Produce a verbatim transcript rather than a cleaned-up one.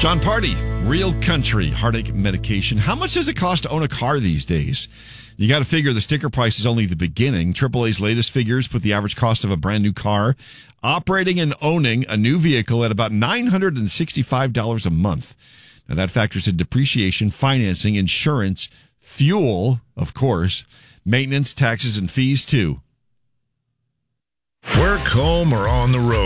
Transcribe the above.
John Party, Real Country, heartache medication. How much does it cost to own a car these days? You got to figure the sticker price is only the beginning. triple A's latest figures put the average cost of a brand new car operating and owning a new vehicle at about nine hundred sixty-five dollars a month. Now, that factors in depreciation, financing, insurance, fuel, of course, maintenance, taxes, and fees, too. Work, home, or on the road.